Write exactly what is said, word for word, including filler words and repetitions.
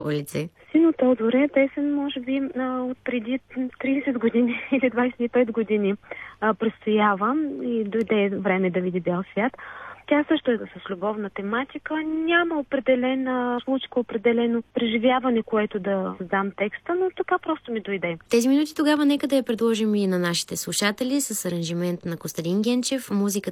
улици? Сино Тодор е песен, може би, от преди тридесет години или двадесет и пет години а, престоява и дойде време да види бял свят. Тя също е с любовна тематика. Няма определена случка, определено преживяване, което да дам текста, но така просто ми дойде. Тези минути тогава нека да я предложим и на нашите слушатели с аранжимент на Костадин Генчев, музиката